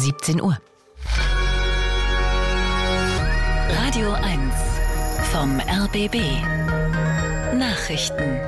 17 Uhr. Radio 1 vom RBB. Nachrichten.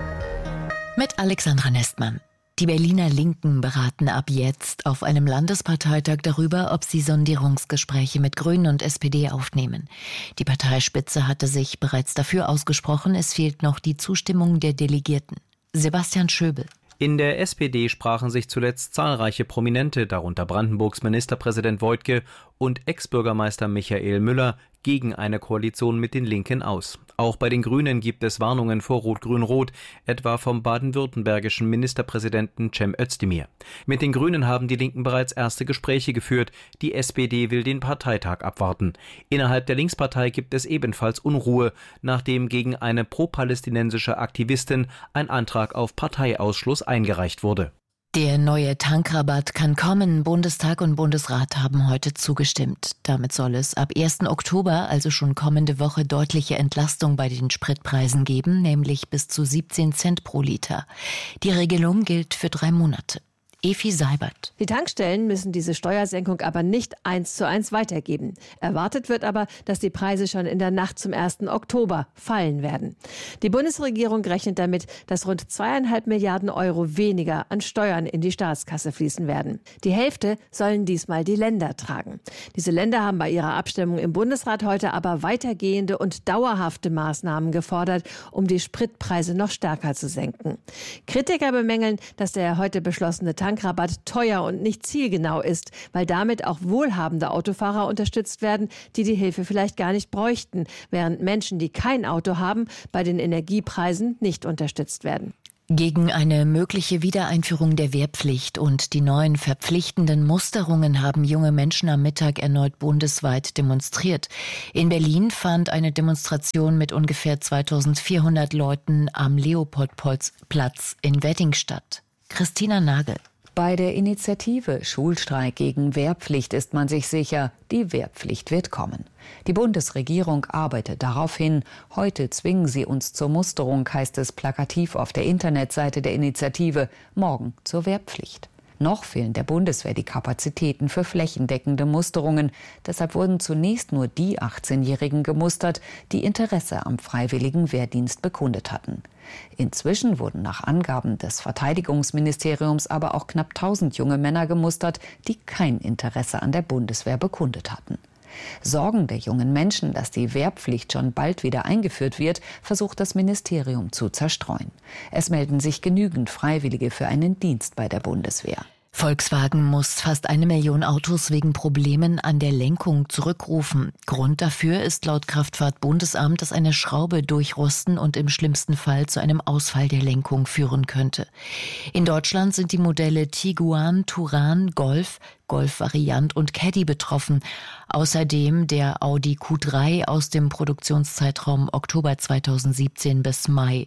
Mit Alexandra Nestmann. Die Berliner Linken beraten ab jetzt auf einem Landesparteitag darüber, ob sie Sondierungsgespräche mit Grünen und SPD aufnehmen. Die Parteispitze hatte sich bereits dafür ausgesprochen, es fehlt noch die Zustimmung der Delegierten. Sebastian Schöbel. In der SPD sprachen sich zuletzt zahlreiche Prominente, darunter Brandenburgs Ministerpräsident Woidke und Ex-Bürgermeister Michael Müller, gegen eine Koalition mit den Linken aus. Auch bei den Grünen gibt es Warnungen vor Rot-Grün-Rot, etwa vom baden-württembergischen Ministerpräsidenten Cem Özdemir. Mit den Grünen haben die Linken bereits erste Gespräche geführt. Die SPD will den Parteitag abwarten. Innerhalb der Linkspartei gibt es ebenfalls Unruhe, nachdem gegen eine pro-palästinensische Aktivistin ein Antrag auf Parteiausschluss eingereicht wurde. Der neue Tankrabatt kann kommen. Bundestag und Bundesrat haben heute zugestimmt. Damit soll es ab 1. Oktober, also schon kommende Woche, deutliche Entlastung bei den Spritpreisen geben, nämlich bis zu 17 Cent pro Liter. Die Regelung gilt für 3 Monate. Efi Seibert. Die Tankstellen müssen diese Steuersenkung aber nicht 1:1 weitergeben. Erwartet wird aber, dass die Preise schon in der Nacht zum 1. Oktober fallen werden. Die Bundesregierung rechnet damit, dass rund 2,5 Milliarden Euro weniger an Steuern in die Staatskasse fließen werden. Die Hälfte sollen diesmal die Länder tragen. Diese Länder haben bei ihrer Abstimmung im Bundesrat heute aber weitergehende und dauerhafte Maßnahmen gefordert, um die Spritpreise noch stärker zu senken. Kritiker bemängeln, dass der heute beschlossene Tankrabatt teuer und nicht zielgenau ist, weil damit auch wohlhabende Autofahrer unterstützt werden, die die Hilfe vielleicht gar nicht bräuchten, während Menschen, die kein Auto haben, bei den Energiepreisen nicht unterstützt werden. Gegen eine mögliche Wiedereinführung der Wehrpflicht und die neuen verpflichtenden Musterungen haben junge Menschen am Mittag erneut bundesweit demonstriert. In Berlin fand eine Demonstration mit ungefähr 2400 Leuten am Leopoldplatz in Wedding statt. Christina Nagel. Bei der Initiative Schulstreik gegen Wehrpflicht ist man sich sicher, die Wehrpflicht wird kommen. Die Bundesregierung arbeitet darauf hin. Heute zwingen sie uns zur Musterung, heißt es plakativ auf der Internetseite der Initiative, morgen zur Wehrpflicht. Noch fehlen der Bundeswehr die Kapazitäten für flächendeckende Musterungen. Deshalb wurden zunächst nur die 18-Jährigen gemustert, die Interesse am freiwilligen Wehrdienst bekundet hatten. Inzwischen wurden nach Angaben des Verteidigungsministeriums aber auch knapp 1000 junge Männer gemustert, die kein Interesse an der Bundeswehr bekundet hatten. Sorgen der jungen Menschen, dass die Wehrpflicht schon bald wieder eingeführt wird, versucht das Ministerium zu zerstreuen. Es melden sich genügend Freiwillige für einen Dienst bei der Bundeswehr. Volkswagen muss fast 1 Million Autos wegen Problemen an der Lenkung zurückrufen. Grund dafür ist laut Kraftfahrtbundesamt, dass eine Schraube durchrosten und im schlimmsten Fall zu einem Ausfall der Lenkung führen könnte. In Deutschland sind die Modelle Tiguan, Touran, Golf Variant und Caddy betroffen. Außerdem der Audi Q3 aus dem Produktionszeitraum Oktober 2017 bis Mai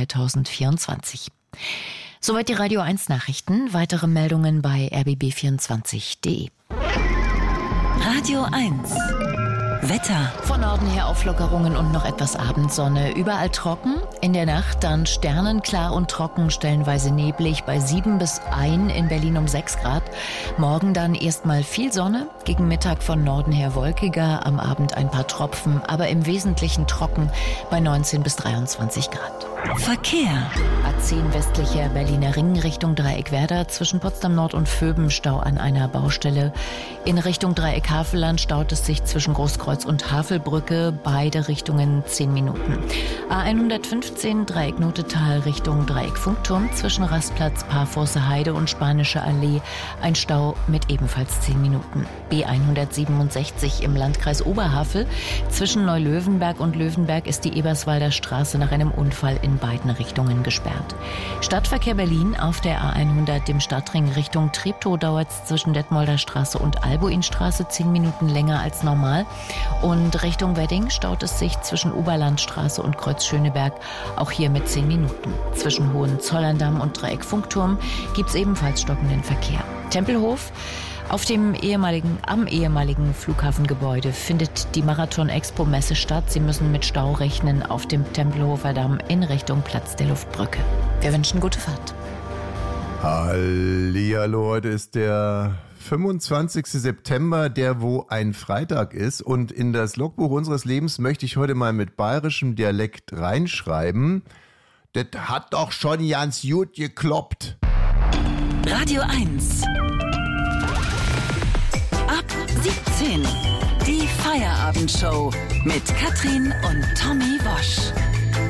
2024. Soweit die Radio 1 Nachrichten. Weitere Meldungen bei rbb24.de. Radio 1 Wetter. Von Norden her Auflockerungen und noch etwas Abendsonne. Überall trocken. In der Nacht dann sternenklar und trocken, stellenweise neblig bei 7 bis 1, in Berlin um 6 Grad. Morgen dann erstmal viel Sonne. Gegen Mittag von Norden her wolkiger. Am Abend ein paar Tropfen, aber im Wesentlichen trocken bei 19 bis 23 Grad. Verkehr. A10 westlicher Berliner Ring Richtung Dreieck-Werder, zwischen Potsdam Nord und Vöben Stau an einer Baustelle. In Richtung Dreieck Havelland staut es sich zwischen Großkreuz und Havelbrücke, beide Richtungen 10 Minuten. A115 Dreieck Notetal Richtung Dreieck Funkturm, zwischen Rastplatz Parforce Heide und Spanische Allee ein Stau mit ebenfalls 10 Minuten. B167 im Landkreis Oberhavel, zwischen Neulöwenberg und Löwenberg ist die Eberswalder Straße nach einem Unfall in beiden Richtungen gesperrt. Stadtverkehr Berlin auf der A100 im Stadtring Richtung Treptow dauert es zwischen Detmolder Straße und Albuinstraße 10 Minuten länger als normal. Und Richtung Wedding staut es sich zwischen Oberlandstraße und Kreuz Schöneberg, auch hier mit 10 Minuten. Zwischen Hohenzollern-Damm und Dreieck Funkturm gibt es ebenfalls stockenden Verkehr. Tempelhof. Am ehemaligen Flughafengebäude findet die Marathon-Expo-Messe statt. Sie müssen mit Stau rechnen auf dem Tempelhofer Damm in Richtung Platz der Luftbrücke. Wir wünschen gute Fahrt. Hallihallo, heute ist der 25. September, der wo ein Freitag ist, und in das Logbuch unseres Lebens möchte ich heute mal mit bayerischem Dialekt reinschreiben. Das hat doch schon ganz gut gekloppt. Radio 1. Ab 17. Die Feierabendshow mit Katrin und Tommy Wosch.